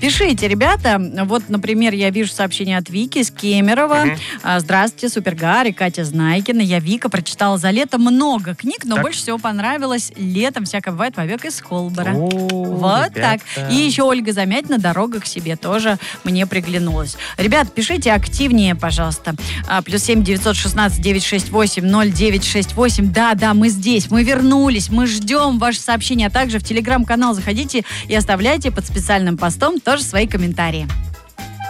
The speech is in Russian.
Пишите, ребята. Вот, например, я вижу сообщение от Вики из Кемерово. Здравствуйте, Супер Гарри, Катя Знайкина. Я Вика, прочитала за лето много книг, но больше всего понравилось «Летом всякое бывает» «Побег из Холбора». Вот так. И еще Ольга Замятина «Дорога к себе» тоже мне приглянулась. Ребят, пишите активнее, пожалуйста. +7 916 968 0968. Да, мы здесь, мы вернулись, мы ждем ваши сообщения. А также в телеграм-канал заходите и оставляйте под специальным постом тоже свои комментарии.